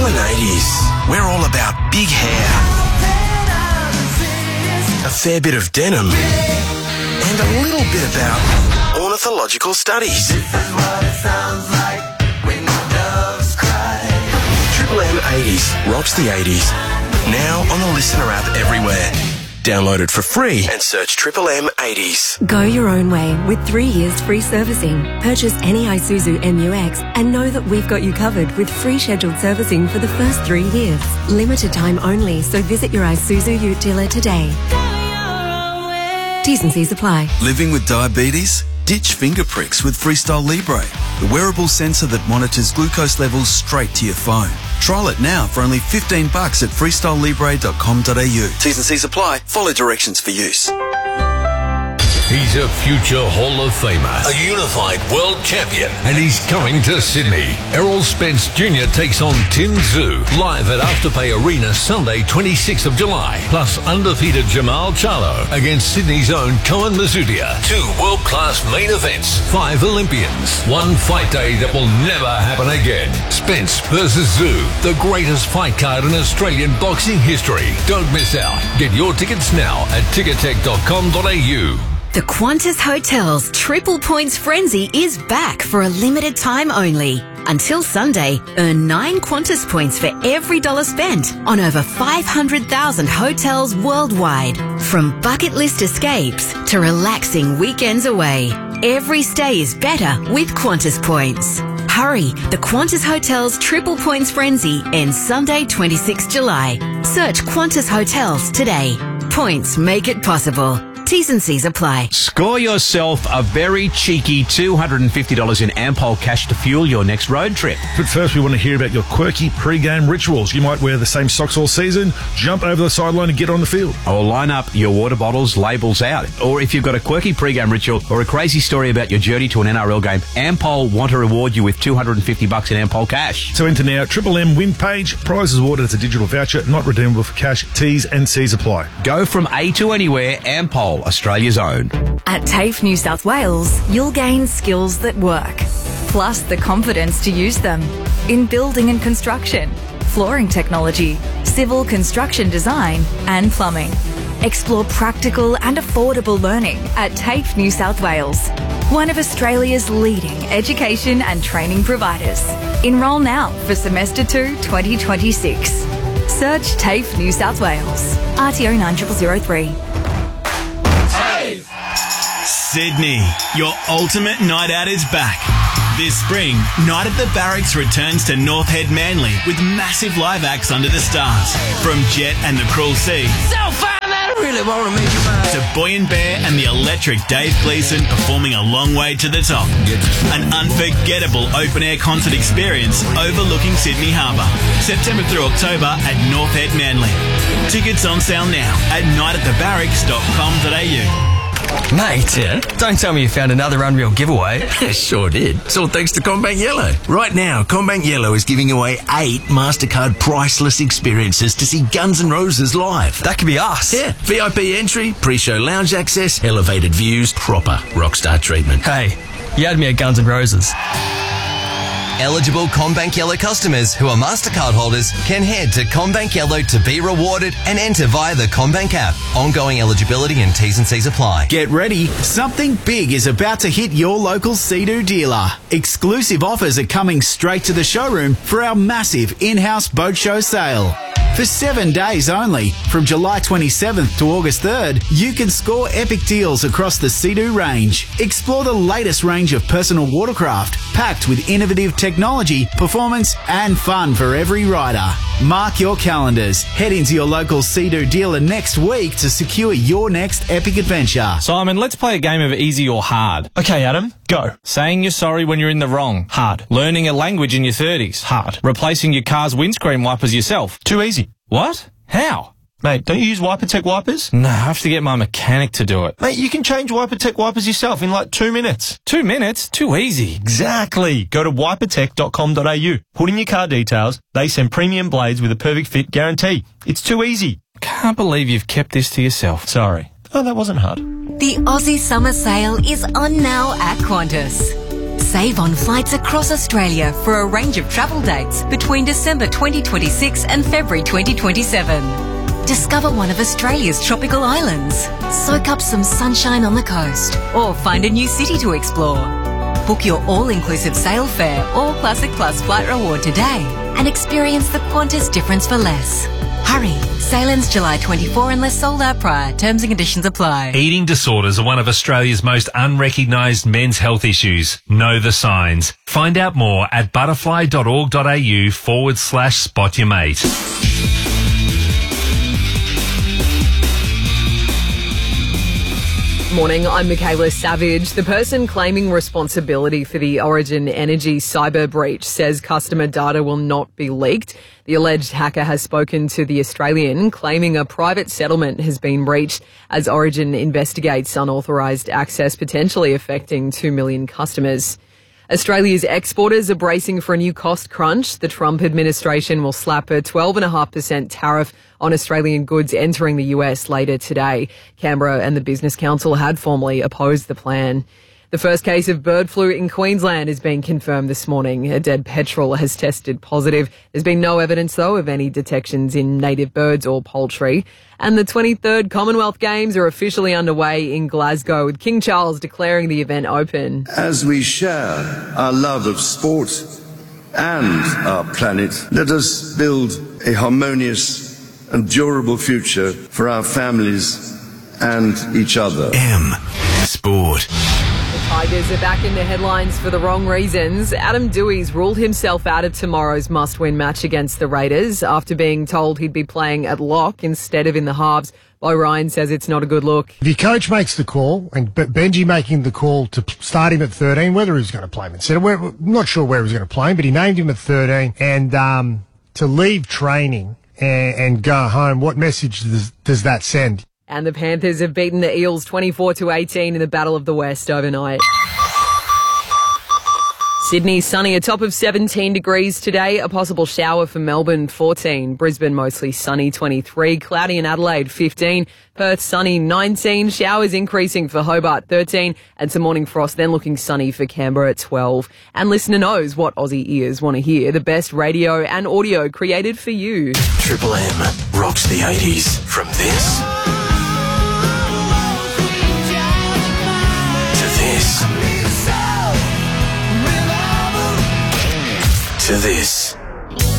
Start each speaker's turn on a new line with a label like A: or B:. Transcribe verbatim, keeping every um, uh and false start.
A: Triple M eighties. We're all about big hair, a fair bit of denim, and a little bit about ornithological studies. This is what it sounds like when doves cry. Triple M eighties rocks the eighties. Now on the Listener app everywhere. Download it for free and search Triple M eighties.
B: Go your own way with three years free servicing. Purchase any Isuzu M U X and know that we've got you covered with free scheduled servicing for the first three years. Limited time only, so visit your Isuzu Ute dealer today. T's and C's apply.
C: Living with diabetes? Ditch finger pricks with Freestyle Libre, the wearable sensor that monitors glucose levels straight to your phone. Trial it now for only fifteen bucks at freestyle libre dot com dot a u. T's and C's apply. Follow directions for use.
D: He's a future Hall of Famer, a unified world champion, and he's coming to Sydney. Errol Spence Junior takes on Tim Tszyu live at Afterpay Arena Sunday, twenty-sixth of July. Plus undefeated Jamal Charlo against Sydney's own Koen Mazudia. Two world-class main events, five Olympians, one fight day that will never happen again. Spence versus Tszyu, the greatest fight card in Australian boxing history. Don't miss out. Get your tickets now at ticketek dot com dot a u.
E: The Qantas Hotels Triple Points Frenzy is back for a limited time only. Until Sunday, earn nine Qantas points for every dollar spent on over five hundred thousand hotels worldwide. From bucket list escapes to relaxing weekends away, every stay is better with Qantas points. Hurry, the Qantas Hotels Triple Points Frenzy ends Sunday, twenty-sixth of July. Search Qantas Hotels today. Points make it possible. T's and C's apply.
F: Score yourself a very cheeky two hundred fifty dollars in Ampol cash to fuel your next road trip.
G: But first, we want to hear about your quirky pre-game rituals. You might wear the same socks all season, jump over the sideline and get on the field.
F: Or line up your water bottles, labels out. Or if you've got a quirky pre-game ritual or a crazy story about your journey to an N R L game, Ampol want to reward you with two hundred fifty bucks in Ampol cash.
G: So enter now, Triple M win page. Prize is awarded as a digital voucher, not redeemable for cash. T's and C's apply.
F: Go from A to anywhere, Ampol, Australia's own.
H: At TAFE New South Wales, you'll gain skills that work, plus the confidence to use them in building and construction, flooring technology, civil construction design and plumbing. Explore practical and affordable learning at TAFE New South Wales, one of Australia's leading education and training providers. Enrol now for semester two twenty twenty-six. Search TAFE New South Wales. R T O nine zero zero zero three.
I: Sydney, your ultimate night out is back. This spring, Night at the Barracks returns to North Head Manly with massive live acts under the stars. From Jet and the Cruel Sea
J: so fine that I really want to make you mine.
I: To Boy and Bear and the electric Dave Gleeson performing A Long Way to the Top. An unforgettable open-air concert experience overlooking Sydney Harbour. September through October at North Head Manly. Tickets on sale now at night at the barracks dot com dot a u.
K: Mate, yeah? Don't tell me you found another unreal giveaway.
L: Sure did. It's all thanks to CommBank Yellow. Right now, CommBank Yellow is giving away eight MasterCard priceless experiences to see Guns N' Roses live.
K: That could be us.
L: Yeah. V I P entry, pre-show lounge access, elevated views, proper rockstar treatment.
K: Hey, you had me at Guns N' Roses.
M: Eligible CommBank Yellow customers who are MasterCard holders can head to CommBank Yellow to be rewarded and enter via the CommBank app. Ongoing eligibility and T's and C's apply.
N: Get ready. Something big is about to hit your local Sea-Doo dealer. Exclusive offers are coming straight to the showroom for our massive in-house boat show sale. For seven days only, from July twenty-seventh to August third, you can score epic deals across the Sea-Doo range. Explore the latest range of personal watercraft, packed with innovative technology, performance and fun for every rider. Mark your calendars. Head into your local Sea-Doo dealer next week to secure your next epic adventure.
O: Simon, let's play a game of easy or hard.
P: Okay, Adam, go.
O: Saying you're sorry when you're in the wrong.
P: Hard.
O: Learning a language in your thirties.
P: Hard.
O: Replacing your car's windscreen wipers yourself.
P: Too easy.
O: What? How?
P: Mate, don't you use WiperTech wipers?
O: No, I have to get my mechanic to do it.
P: Mate, you can change WiperTech wipers yourself in like two minutes.
O: Two minutes? Too easy.
P: Exactly. Go to wipertech dot com dot a u. Put in your car details. They send premium blades with a perfect fit guarantee. It's too easy.
O: Can't believe you've kept this to yourself.
P: Sorry. Oh, that wasn't hard.
B: The Aussie Summer Sale is on now at Qantas. Save on flights across Australia for a range of travel dates between December twenty twenty-six and February twenty twenty-seven. Discover one of Australia's tropical islands. Soak up some sunshine on the coast or find a new city to explore. Book your all-inclusive sail fare or Classic Plus flight reward today and experience the Qantas difference for less. Hurry, sail ends July twenty-fourth unless sold out prior. Terms and conditions apply.
Q: Eating disorders are one of Australia's most unrecognised men's health issues. Know the signs. Find out more at butterfly.org.au forward slash spot your mate.
R: Morning, I'm Michaela Savage. The person claiming responsibility for the Origin Energy cyber breach says customer data will not be leaked. The alleged hacker has spoken to The Australian, claiming a private settlement has been reached as Origin investigates unauthorised access potentially affecting two million customers. Australia's exporters are bracing for a new cost crunch. The Trump administration will slap a twelve point five percent tariff on Australian goods entering the U S later today. Canberra and the Business Council had formally opposed the plan. The first case of bird flu in Queensland is being confirmed this morning. A dead petrel has tested positive. There's been no evidence, though, of any detections in native birds or poultry. And the twenty-third Commonwealth Games are officially underway in Glasgow, with King Charles declaring the event open.
S: As we share our love of sport and our planet, let us build a harmonious and durable future for our families and each other.
L: M. Sport.
R: Tigers are back in the headlines for the wrong reasons. Adam Dewey's ruled himself out of tomorrow's must-win match against the Raiders after being told he'd be playing at lock instead of in the halves. Bo Ryan says it's not a good look.
T: If your coach makes the call, and Benji making the call to start him at thirteen, whether he's going to play him instead of, we're not sure where he's going to play him, but he named him at thirteen, and um, to leave training and, and go home, what message does, does that send?
R: And the Panthers have beaten the Eels twenty-four to eighteen in the Battle of the West overnight. Sydney sunny, a top of seventeen degrees today. A possible shower for Melbourne, fourteen. Brisbane mostly sunny, twenty-three. Cloudy in Adelaide, fifteen. Perth sunny, nineteen. Showers increasing for Hobart, thirteen. And some morning frost, then looking sunny for Canberra at twelve. And listener knows what Aussie ears want to hear. The best radio and audio created for you.
A: Triple M rocks the eighties from this to this.